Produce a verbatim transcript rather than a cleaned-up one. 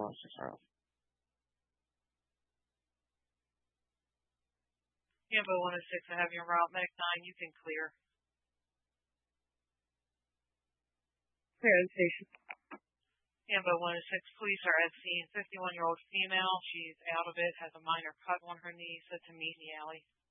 ambulance referral. Ambo one oh six, I have you en route. Medic nine, you can clear. Clear end station. Ambo one oh six, police are at scene. fifty-one-year-old female. She's out of it, has a minor cut on her knee, said to meet in the alley.